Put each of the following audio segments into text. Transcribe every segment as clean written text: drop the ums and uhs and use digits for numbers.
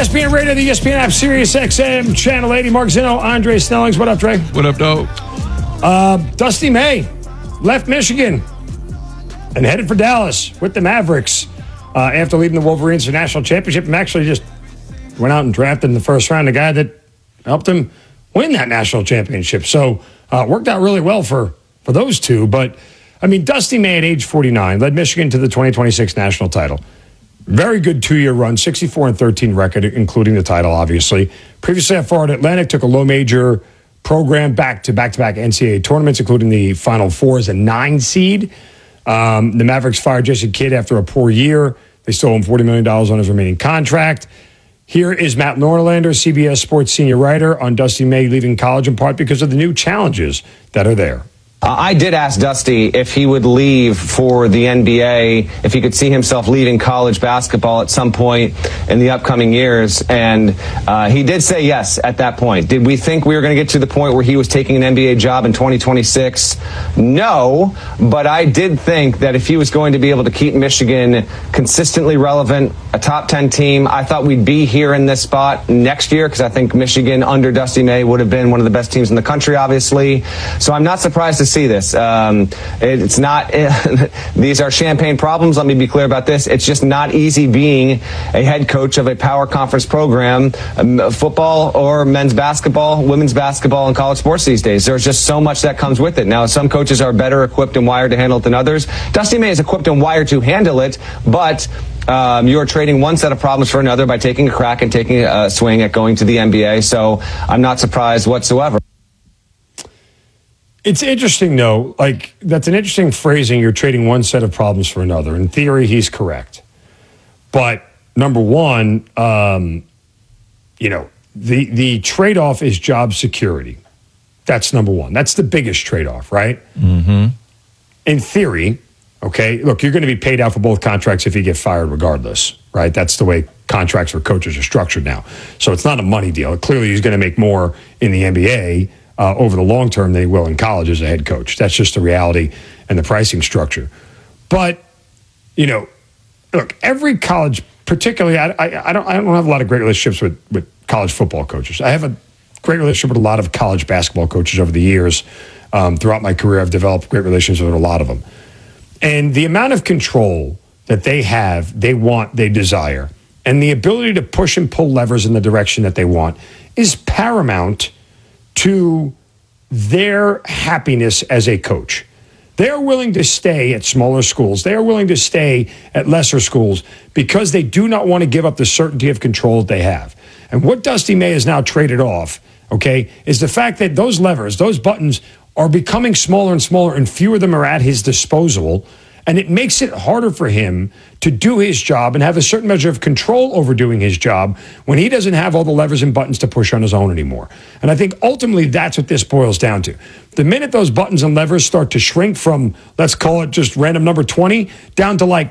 ESPN Radio, the ESPN app, Sirius XM, Channel 80. Mark Zinno, Andre Snellings. What up, Dre? What up, dog? Dusty May left Michigan and headed for Dallas with the Mavericks after leading the Wolverines to the national championship, and actually just went out and drafted in the first round the guy that helped him win that national championship. So it worked out really well for those two. But, I mean, Dusty May at age 49 led Michigan to the 2026 national title. Very good two-year run, 64-13 record, including the title, obviously. Previously at Florida Atlantic, took a low-major program back to back-to-back NCAA tournaments, including the Final Four as a 9 seed. The Mavericks fired Jason Kidd after a poor year. They still owe him $40 million on his remaining contract. Here is Matt Norlander, CBS Sports senior writer, on Dusty May leaving college in part because of the new challenges that are there. I did ask Dusty if he would leave for the NBA, if he could see himself leaving college basketball at some point in the upcoming years, and he did say yes at that point. Did we think we were going to get to the point where he was taking an NBA job in 2026? No, but I did think that if he was going to be able to keep Michigan consistently relevant, a top 10 team, I thought we'd be here in this spot next year, because I think Michigan under Dusty May would have been one of the best teams in the country, obviously. So I'm not surprised to see this. It's not, these are champagne problems. Let me be clear about this. It's just not easy being a head coach of a power conference program, football or men's basketball, women's basketball, and college sports these days. There's just so much that comes with it. Now, some coaches are better equipped and wired to handle it than others. Dusty May is equipped and wired to handle it, but you're trading one set of problems for another by taking a crack and taking a swing at going to the NBA. So I'm not surprised whatsoever. It's interesting, though. Like, that's an interesting phrasing. You're trading one set of problems for another. In theory, he's correct. But number one, the trade-off is job security. That's number one. That's the biggest trade-off, right? Mm-hmm. In theory, okay, look, you're going to be paid out for both contracts if you get fired regardless, right? That's the way contracts for coaches are structured now. So it's not a money deal. Clearly, he's going to make more in the NBA over the long term than he will in college as a head coach. That's just the reality and the pricing structure. But, look, every college, particularly, I don't have a lot of great relationships with college football coaches. I have a great relationship with a lot of college basketball coaches over the years. Throughout my career, I've developed great relationships with a lot of them. And the amount of control that they have, they want, they desire, and the ability to push and pull levers in the direction that they want is paramount to their happiness as a coach. They are willing to stay at smaller schools. They are willing to stay at lesser schools because they do not want to give up the certainty of control that they have. And what Dusty May has now traded off, okay, is the fact that those levers, those buttons are becoming smaller and smaller, and fewer of them are at his disposal. And it makes it harder for him to do his job and have a certain measure of control over doing his job when he doesn't have all the levers and buttons to push on his own anymore. And I think ultimately that's what this boils down to. The minute those buttons and levers start to shrink from, let's call it just random number 20, down to like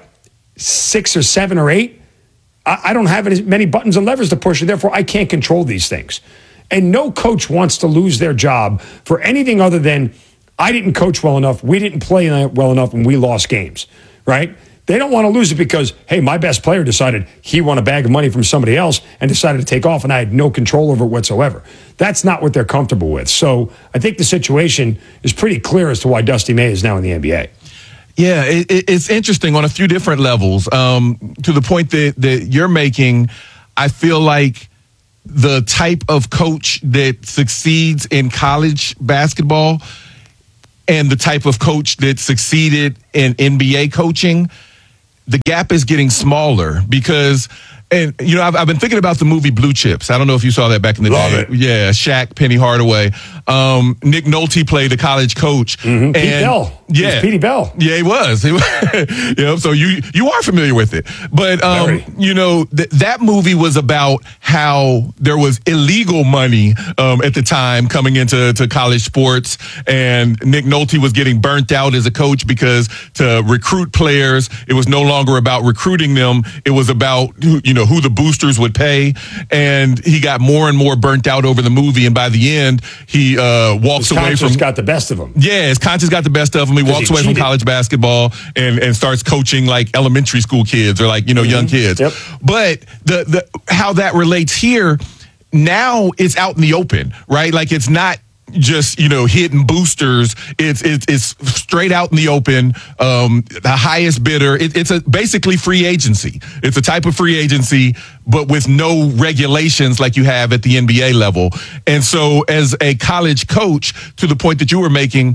6 or 7 or 8, I don't have as many buttons and levers to push, and therefore I can't control these things. And no coach wants to lose their job for anything other than, I didn't coach well enough, we didn't play well enough, and we lost games, right? They don't want to lose it because, hey, my best player decided he won a bag of money from somebody else and decided to take off, and I had no control over it whatsoever. That's not what they're comfortable with. So I think the situation is pretty clear as to why Dusty May is now in the NBA. Yeah, it's interesting on a few different levels. To the point that you're making, I feel like the type of coach that succeeds in college basketball and the type of coach that succeeded in NBA coaching, the gap is getting smaller because, and I've been thinking about the movie Blue Chips. I don't know if you saw that back in the Love day. it. Yeah, Shaq, Penny Hardaway. Nick Nolte played the college coach. Mm-hmm. Pete Bell. Yeah, It was Petey Bell. Yeah, he was. So you are familiar with it. But, that movie was about how there was illegal money at the time coming into college sports. And Nick Nolte was getting burnt out as a coach because to recruit players, it was no longer about recruiting them. It was about, who the boosters would pay, and he got more and more burnt out over the movie. And by the end, he walks away from. Got the best of him. Yeah, his conscience got the best of him. He walks away from college basketball and starts coaching like elementary school kids or like young kids. Yep. But the how that relates here now, it's out in the open, right? Like it's not just hitting boosters. It's straight out in the open. The highest bidder. It's basically free agency. It's a type of free agency, but with no regulations like you have at the NBA level. And so, as a college coach, to the point that you were making,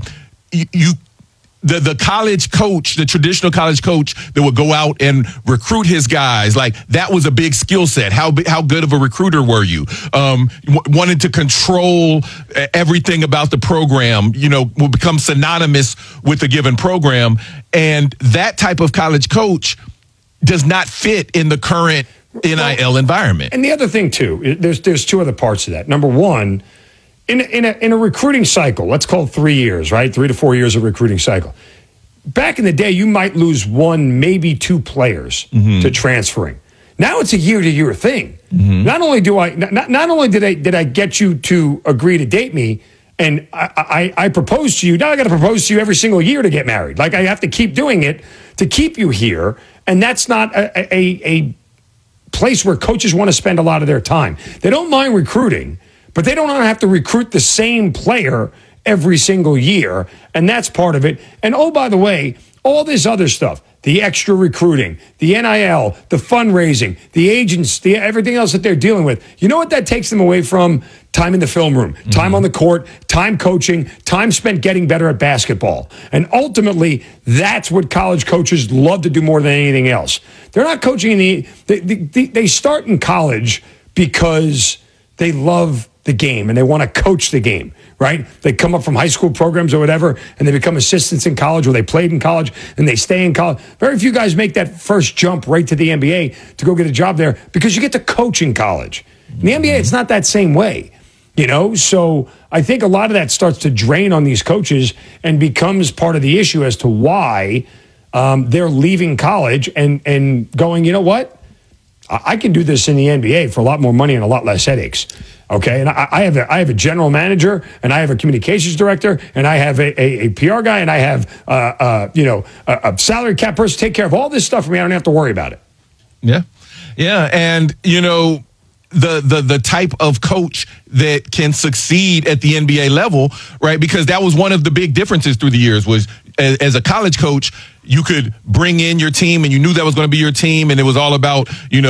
the college coach, the traditional college coach that would go out and recruit his guys, like that was a big skill set. How good of a recruiter were you? Wanted to control everything about the program, will become synonymous with a given program. And that type of college coach does not fit in the current NIL environment. And the other thing too, there's two other parts of that. Number one, in a recruiting cycle, let's call it 3 years, right? 3 to 4 years of recruiting cycle. Back in the day, you might lose one, maybe two players to transferring. Now it's a year-to-year thing. Not only did I get you to agree to date me, and I proposed to you. Now I got to propose to you every single year to get married. Like I have to keep doing it to keep you here, and that's not a place where coaches want to spend a lot of their time. They don't mind recruiting, but they don't want to have to recruit the same player every single year, and that's part of it. And oh, by the way, all this other stuff, the extra recruiting, the NIL, the fundraising, the agents, everything else that they're dealing with, you know what that takes them away from? Time in the film room, time on the court, time coaching, time spent getting better at basketball. And ultimately, that's what college coaches love to do more than anything else. They're not coaching they start in college because they love the game and they want to coach the game, right? They come up from high school programs or whatever, and they become assistants in college, or they played in college and they stay in college. Very few guys make that first jump right to the NBA to go get a job there because you get to coach in college. In the NBA, it's not that same way, So I think a lot of that starts to drain on these coaches and becomes part of the issue as to why they're leaving college and going, you know what? I can do this in the NBA for a lot more money and a lot less headaches. Okay, and I have a general manager, and I have a communications director, and I have a PR guy, and I have a salary cap person take care of all this stuff for me. I don't have to worry about it. Yeah, and the type of coach that can succeed at the NBA level, right? Because that was one of the big differences through the years was as a college coach, you could bring in your team and you knew that was going to be your team. And it was all about,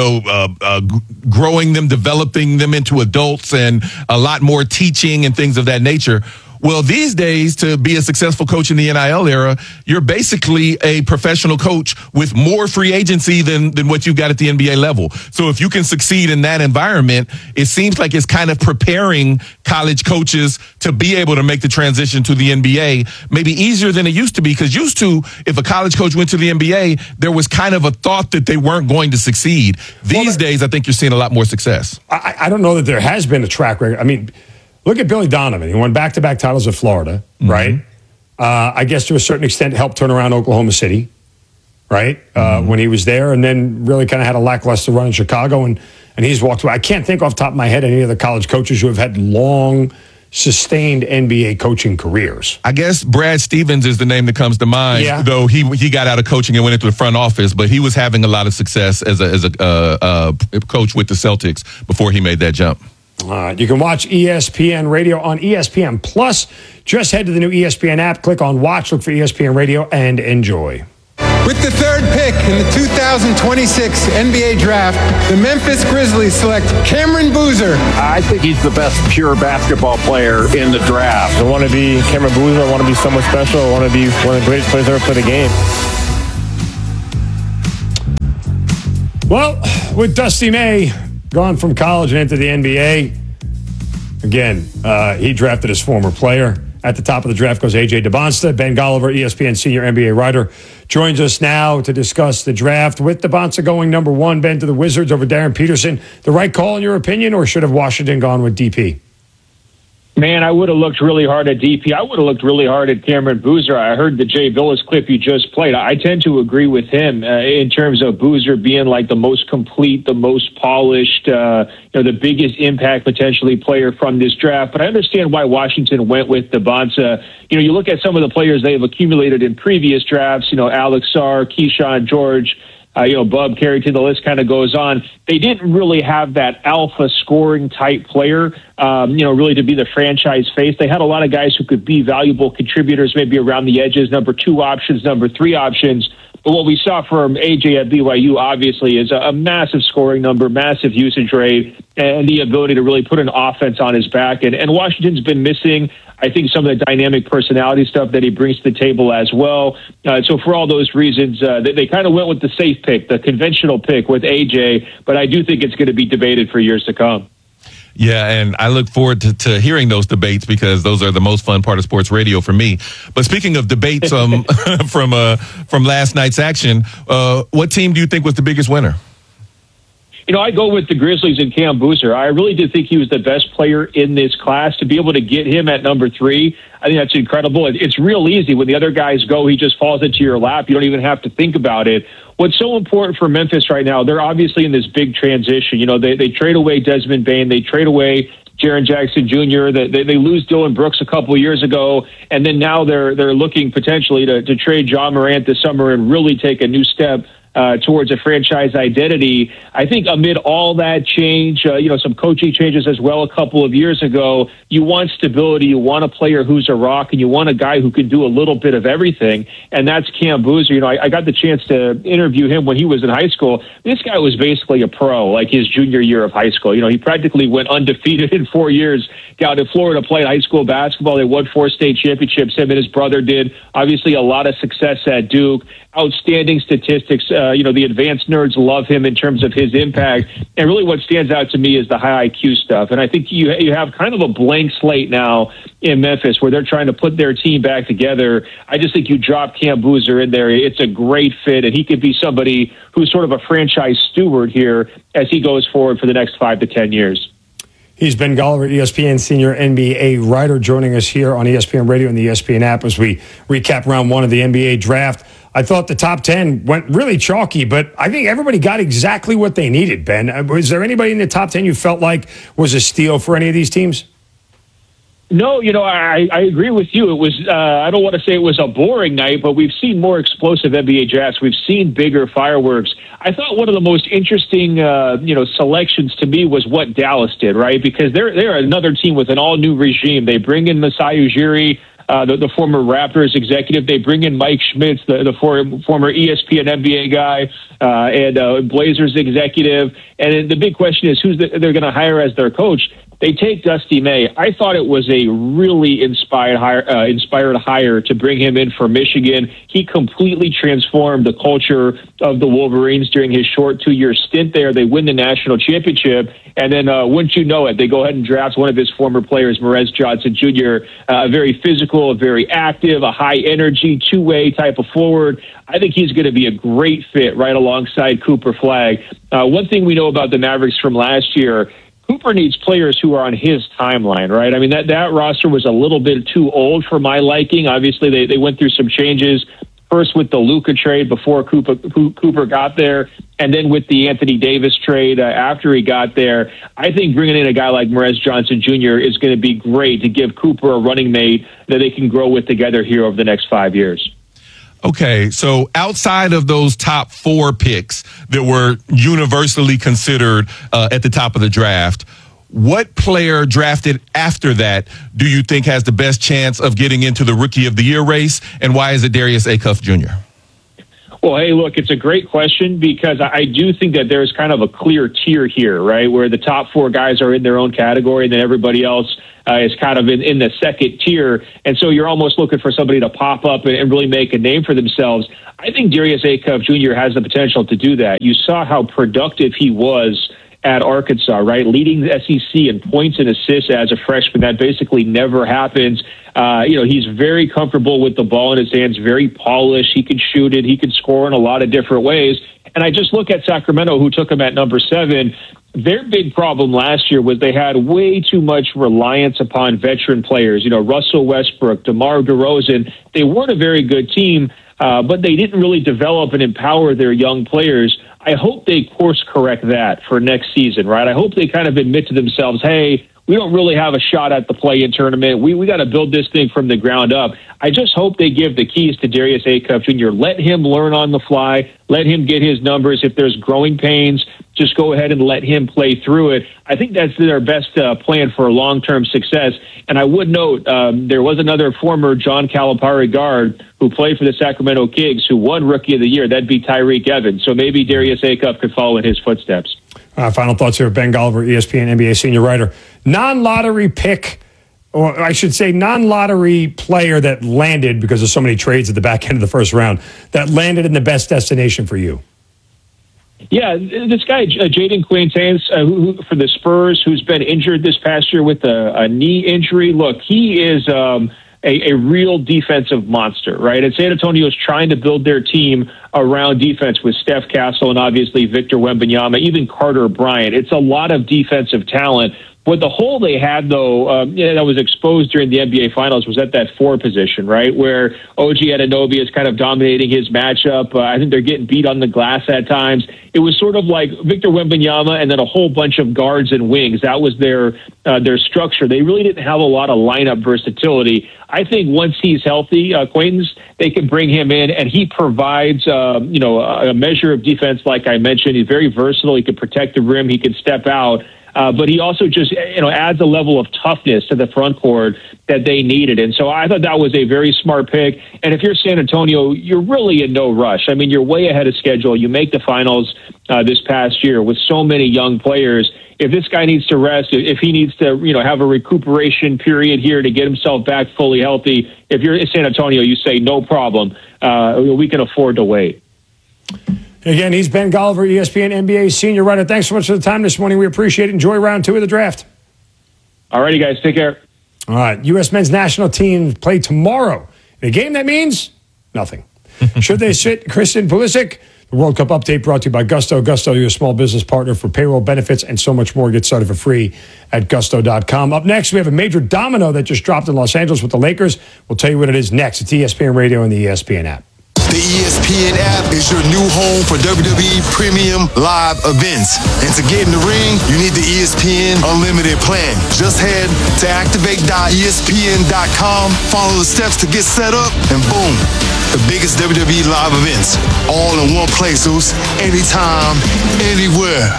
growing them, developing them into adults and a lot more teaching and things of that nature. Well, these days, to be a successful coach in the NIL era, you're basically a professional coach with more free agency than what you've got at the NBA level. So if you can succeed in that environment, it seems like it's kind of preparing college coaches to be able to make the transition to the NBA maybe easier than it used to be. Because used to, if a college coach went to the NBA, there was kind of a thought that they weren't going to succeed. These days, I think you're seeing a lot more success. I don't know that there has been a track record. I mean, look at Billy Donovan. He won back-to-back titles at Florida, right? I guess to a certain extent helped turn around Oklahoma City, right? When he was there, and then really kind of had a lackluster run in Chicago, and he's walked away. I can't think off the top of my head any other college coaches who have had long, sustained NBA coaching careers. I guess Brad Stevens is the name that comes to mind, though he got out of coaching and went into the front office, but he was having a lot of success as a coach with the Celtics before he made that jump. You can watch ESPN Radio on ESPN Plus. Just head to the new ESPN app, click on Watch, look for ESPN Radio, and enjoy. With the third pick in the 2026 NBA Draft, the Memphis Grizzlies select Cameron Boozer. I think he's the best pure basketball player in the draft. I want to be Cameron Boozer. I want to be someone special. I want to be one of the greatest players ever play the game. Well, with Dusty May gone from college and into the NBA, again, he drafted his former player. At the top of the draft goes A.J. DeBonsta. Ben Golliver, ESPN senior NBA writer, joins us now to discuss the draft. With DeBonsta going number one, Ben, to the Wizards over Darren Peterson. The right call in your opinion, or should have Washington gone with DP? Man, I would have looked really hard at DP. I would have looked really hard at Cameron Boozer. I heard the Jay Billis clip you just played. I tend to agree with him in terms of Boozer being like the most complete, the most polished, the biggest impact potentially player from this draft. But I understand why Washington went with Bonsa. You look at some of the players they have accumulated in previous drafts, Alex Sarr, Keyshawn George, Bub Carrington, the list kind of goes on. They didn't really have that alpha scoring type player, really to be the franchise face. They had a lot of guys who could be valuable contributors, maybe around the edges, number 2 options, number 3 options. But what we saw from AJ at BYU, obviously, is a massive scoring number, massive usage rate, and the ability to really put an offense on his back. And Washington's been missing, I think, some of the dynamic personality stuff that he brings to the table as well. So for all those reasons, they kind of went with the safe pick, the conventional pick with AJ, but I do think it's going to be debated for years to come. Yeah, and I look forward to hearing those debates because those are the most fun part of sports radio for me. But speaking of debates from last night's action, what team do you think was the biggest winner? I go with the Grizzlies and Cam Boozer. I really did think he was the best player in this class. To be able to get him at number 3, I think that's incredible. It's real easy. When the other guys go, he just falls into your lap. You don't even have to think about it. What's so important for Memphis right now, they're obviously in this big transition. They trade away Desmond Bane. They trade away Jaren Jackson Jr. They lose Dylan Brooks a couple of years ago, and then now they're looking potentially to trade John Morant this summer and really take a new step towards a franchise identity. I think amid all that change, some coaching changes as well a couple of years ago, you want stability, you want a player who's a rock, and you want a guy who can do a little bit of everything, and that's Cam Boozer. I got the chance to interview him when he was in high school. This guy was basically a pro, like his junior year of high school. He practically went undefeated in 4 years down in Florida, played high school basketball. They won 4 state championships, him and his brother did. Obviously, a lot of success at Duke. Outstanding statistics. The advanced nerds love him in terms of his impact. And really what stands out to me is the high IQ stuff. And I think you have kind of a blank slate now in Memphis where they're trying to put their team back together. I just think you drop Cam Boozer in there. It's a great fit, and he could be somebody who's sort of a franchise steward here as he goes forward for the next 5 to 10 years. He's Ben Golliver, ESPN senior NBA writer, joining us here on ESPN Radio and the ESPN app as we recap round 1 of the NBA draft. I thought the top 10 went really chalky, but I think everybody got exactly what they needed, Ben. Was there anybody in the top 10 you felt like was a steal for any of these teams? No, I agree with you. It was, I don't want to say it was a boring night, but we've seen more explosive NBA drafts. We've seen bigger fireworks. I thought one of the most interesting, selections to me was what Dallas did, right? Because they're another team with an all-new regime. They bring in Masai Ujiri, the former Raptors executive. They bring in Mike Schmitz, the former ESPN NBA guy, and Blazers executive. And the big question is who's they're going to hire as their coach. They take Dusty May. I thought it was a really inspired hire to bring him in for Michigan. He completely transformed the culture of the Wolverines during his short 2-year stint there. They win the national championship, and then wouldn't you know it, they go ahead and draft one of his former players, Morez Johnson Jr., a very physical, very active, a high-energy, two-way type of forward. I think he's going to be a great fit right alongside Cooper Flagg. One thing we know about the Mavericks from last year, Cooper needs players who are on his timeline, right? I mean, that roster was a little bit too old for my liking. Obviously, they went through some changes, first with the Luka trade before Cooper got there, and then with the Anthony Davis trade after he got there. I think bringing in a guy like Morez Johnson Jr. is going to be great to give Cooper a running mate that they can grow with together here over the next 5 years. Okay, so outside of those top 4 picks that were universally considered at the top of the draft, what player drafted after that do you think has the best chance of getting into the Rookie of the Year race, and why is it Darius Acuff Jr.? Well, hey, look, it's a great question because I do think that there's kind of a clear tier here, right, where the top 4 guys are in their own category and then everybody else is kind of in the second tier. And so you're almost looking for somebody to pop up and really make a name for themselves. I think Darius Acuff Jr. has the potential to do that. You saw how productive he was at Arkansas, right? Leading the SEC in points and assists as a freshman. That basically never happens. He's very comfortable with the ball in his hands, very polished. He can shoot it. He can score in a lot of different ways. And I just look at Sacramento, who took him at number 7. Their big problem last year was they had way too much reliance upon veteran players. Russell Westbrook, DeMar DeRozan. They weren't a very good team, but they didn't really develop and empower their young players. I hope they course correct that for next season, right? I hope they kind of admit to themselves, hey, we don't really have a shot at the play-in tournament. We got to build this thing from the ground up. I just hope they give the keys to Darius Acuff Jr. Let him learn on the fly. Let him get his numbers. If there's growing pains, just go ahead and let him play through it. I think that's their best plan for long-term success. And I would note there was another former John Calipari guard who played for the Sacramento Kings who won Rookie of the Year. That'd be Tyreek Evans. So maybe Darius Acuff could follow in his footsteps. Final thoughts here. Ben Golliver, ESPN NBA senior writer. Non-lottery pick, or I should say non-lottery player that landed, because there's so many trades at the back end of the first round, that landed in the best destination for you. Yeah, this guy, Jaden Quaintance, who for the Spurs, who's been injured this past year with a knee injury. Look, he is a real defensive monster, right? And San Antonio is trying to build their team around defense with Steph Castle and obviously Victor Wembanyama, even Carter Bryant. It's a lot of defensive talent. But the hole they had, though, that was exposed during the NBA Finals was at that 4 position, right, where OG Anunoby is kind of dominating his matchup. I think they're getting beat on the glass at times. It was sort of like Victor Wembanyama and then a whole bunch of guards and wings. That was their structure. They really didn't have a lot of lineup versatility. I think once he's healthy, Quaintance, they can bring him in, and he provides, a measure of defense, like I mentioned. He's very versatile. He can protect the rim. He can step out. But he also just, adds a level of toughness to the front court that they needed. And so I thought that was a very smart pick. And if you're San Antonio, you're really in no rush. I mean, you're way ahead of schedule. You make the finals this past year with so many young players. If this guy needs to rest, if he needs to, have a recuperation period here to get himself back fully healthy, if you're in San Antonio, you say, no problem. We can afford to wait. Again, he's Ben Golliver, ESPN NBA senior writer. Thanks so much for the time this morning. We appreciate it. Enjoy round 2 of the draft. All righty, guys. Take care. All right. U.S. men's national team play tomorrow. In a game that means nothing. Should they sit Christian Pulisic? The World Cup update brought to you by Gusto. Gusto, your small business partner for payroll benefits and so much more. Get started for free at gusto.com. Up next, we have a major domino that just dropped in Los Angeles with the Lakers. We'll tell you what it is next. It's ESPN Radio and the ESPN app. The ESPN app is your new home for WWE Premium Live events. And to get in the ring, you need the ESPN Unlimited plan. Just head to activate.espn.com, follow the steps to get set up, and boom, the biggest WWE live events, all in one place, anytime, anywhere.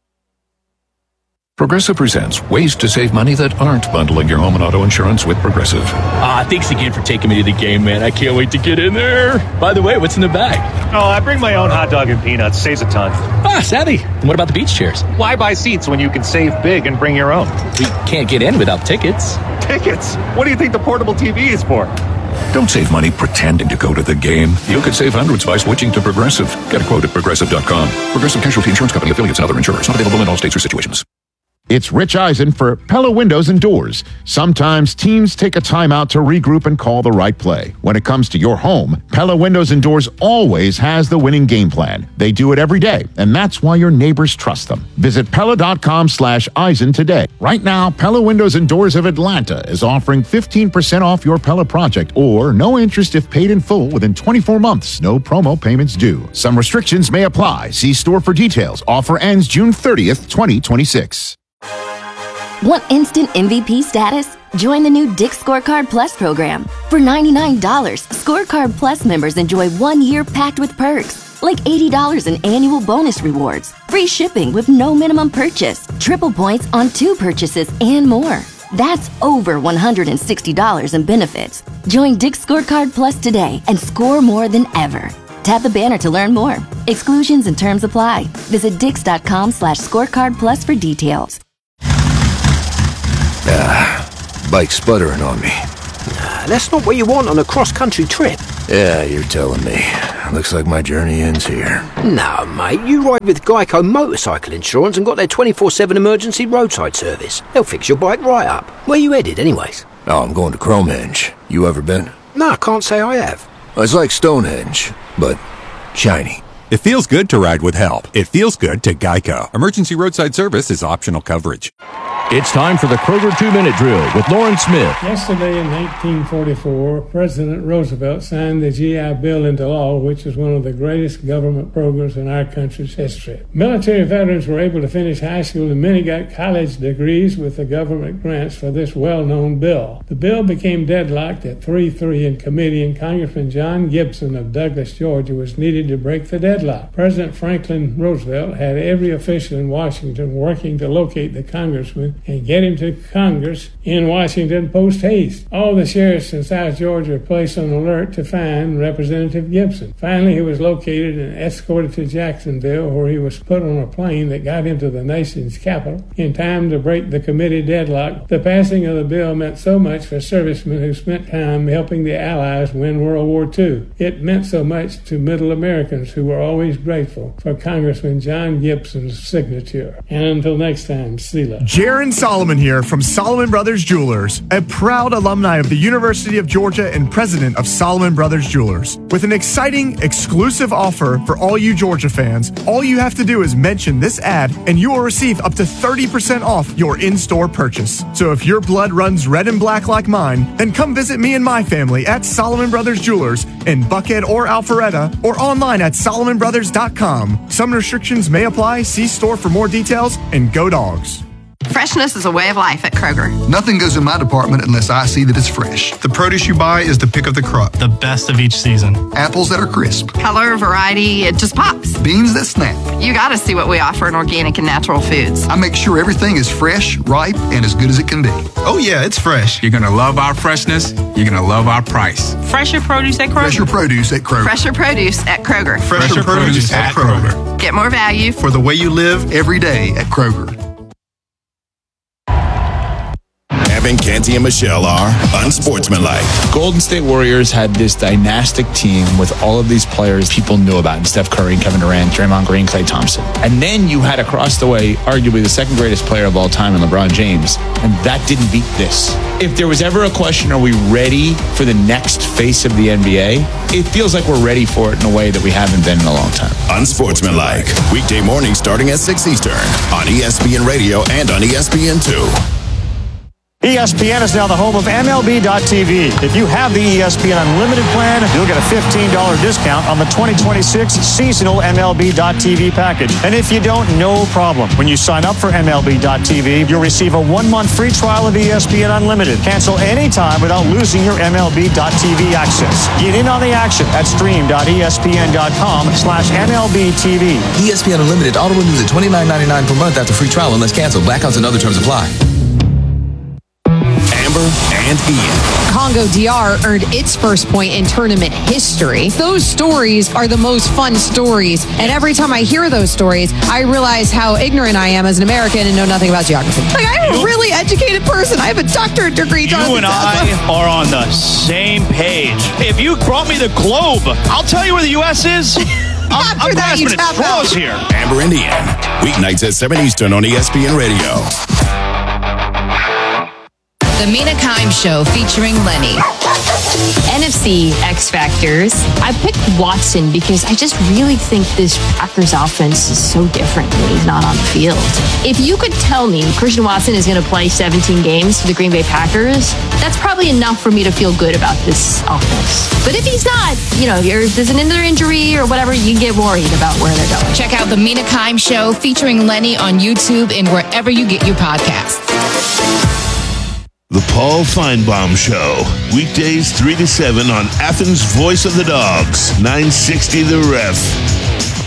Progressive presents ways to save money that aren't bundling your home and auto insurance with Progressive. Thanks again for taking me to the game, man. I can't wait to get in there. By the way, what's in the bag? Oh, I bring my own hot dog and peanuts. Saves a ton. Savvy. And what about the beach chairs? Why buy seats when you can save big and bring your own? We can't get in without tickets. Tickets? What do you think the portable TV is for? Don't save money pretending to go to the game. You could save hundreds by switching to Progressive. Get a quote at Progressive.com. Progressive Casualty Insurance Company, affiliates, and other insurers. Not available in all states or situations. It's Rich Eisen for Pella Windows and Doors. Sometimes teams take a timeout to regroup and call the right play. When it comes to your home, Pella Windows and Doors always has the winning game plan. They do it every day, and that's why your neighbors trust them. Visit Pella.com/Eisen today. Right now, Pella Windows and Doors of Atlanta is offering 15% off your Pella project, or no interest if paid in full within 24 months. No promo payments due. Some restrictions may apply. See store for details. Offer ends June 30th, 2026. Want instant MVP status? Join the new Dick's Scorecard Plus program. For $99, Scorecard Plus members enjoy 1 year packed with perks, like $80 in annual bonus rewards, free shipping with no minimum purchase, triple points on 2 purchases, and more. That's over $160 in benefits. Join Dick's Scorecard Plus today and score more than ever. Tap the banner to learn more. Exclusions and terms apply. Visit Dix.com/scorecard plus for details. Bike's sputtering on me. That's not what you want on a cross-country trip. Yeah, you're telling me. Looks like my journey ends here. No, mate, you ride with Geico Motorcycle Insurance and got their 24/7 emergency roadside service. They'll fix your bike right up. Where you headed, anyways? Oh, I'm going to Cromehenge. You ever been? No, I can't say I have. It's like Stonehenge, but shiny. It feels good to ride with help. It feels good to Geico. Emergency roadside service is optional coverage. It's time for the Kroger 2-Minute Drill with Lauren Smith. Yesterday in 1944, President Roosevelt signed the GI Bill into law, which is one of the greatest government programs in our country's history. Military veterans were able to finish high school, and many got college degrees with the government grants for this well-known bill. The bill became deadlocked at 3-3 in committee, and Congressman John Gibson of Douglas, Georgia, was needed to break the deadlock. President Franklin Roosevelt had every official in Washington working to locate the congressman and get him to Congress in Washington post haste. All the sheriffs in South Georgia were placed on alert to find Representative Gibson. Finally, he was located and escorted to Jacksonville, where he was put on a plane that got him to the nation's capital in time to break the committee deadlock. The passing of the bill meant so much for servicemen who spent time helping the Allies win World War II. It meant so much to Middle Americans who were always grateful for Congressman John Gibson's signature. And until next time, Sela. Jaron Solomon here from Solomon Brothers Jewelers, a proud alumni of the University of Georgia and president of Solomon Brothers Jewelers. With an exciting, exclusive offer for all you Georgia fans, all you have to do is mention this ad and you will receive up to 30% off your in-store purchase. So if your blood runs red and black like mine, then come visit me and my family at Solomon Brothers Jewelers in Buckhead or Alpharetta, or online at SolomonBrothers.com. Some restrictions may apply. See store for more details, and go Dogs. Freshness is a way of life at Kroger. Nothing goes in my department unless I see that it's fresh. The produce you buy is the pick of the crop. The best of each season. Apples that are crisp. Color, variety, it just pops. Beans that snap. You gotta see what we offer in organic and natural foods. I make sure everything is fresh, ripe, and as good as it can be. Oh yeah, it's fresh. You're gonna love our freshness. You're gonna love our price. Fresher produce at Kroger. Fresher produce at Kroger. Fresher produce at Kroger. Fresher produce at Kroger. Get more value for the way you live every day at Kroger. Evan, Canty, and Michelle are unsportsmanlike. Golden State Warriors had this dynastic team with all of these players people knew about, and Steph Curry, Kevin Durant, Draymond Green, Klay Thompson. And then you had across the way, arguably the second greatest player of all time in LeBron James, and that didn't beat this. If there was ever a question, are we ready for the next face of the NBA? It feels like we're ready for it in a way that we haven't been in a long time. Unsportsmanlike. Weekday mornings starting at 6 Eastern on ESPN Radio and on ESPN2. ESPN is now the home of MLB.tv. If you have the ESPN Unlimited plan, you'll get a $15 discount on the 2026 seasonal MLB.tv package. And if you don't, no problem. When you sign up for MLB.tv, you'll receive a 1-month free trial of ESPN Unlimited. Cancel anytime without losing your MLB.tv access. Get in on the action at stream.espn.com/MLBTV. ESPN Unlimited auto renews at $29.99 per month after free trial unless canceled. Blackouts and other terms apply. Amber and Ian. Congo DR earned its first point in tournament history. Those stories are the most fun stories. And every time I hear those stories, I realize how ignorant I am as an American and know nothing about geography. Like, I'm a really educated person. I have a doctorate degree. You and I are on the same page. If you brought me the globe, I'll tell you where the U.S. is. I'm grasping at straws here. Amber and Ian. Weeknights at 7 Eastern on ESPN Radio. The Mina Kimes Show featuring Lenny. NFC X Factors. I picked Watson because I just really think this Packers offense is so different when he's not on the field. If you could tell me Christian Watson is going to play 17 games for the Green Bay Packers, that's probably enough for me to feel good about this offense. But if he's not, if there's another injury or whatever, you get worried about where they're going. Check out The Mina Kimes Show featuring Lenny on YouTube and wherever you get your podcasts. The Paul Feinbaum Show. Weekdays 3 to 7 on Athens' Voice of the Dogs. 960 The Ref.